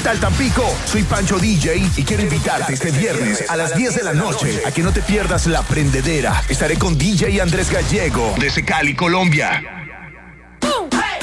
tal Tampico? Soy Pancho DJ y quiero invitarte este viernes a las 10 de la noche a que no te pierdas La Prendedera. Estaré con DJ Andrés Gallego desde Cali, Colombia.